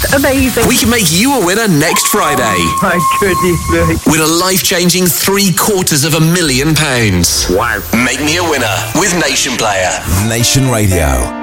amazing. We can make you a winner next Friday. Oh, my goodness me. With a life-changing £750,000. Wow. Make me a winner with Nation Player. Nation Radio.